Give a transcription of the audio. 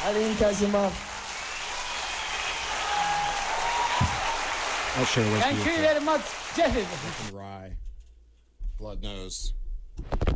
Aline Kazimov. I'll share with Thank you very much, Jeffrey. Rye. Blood nose.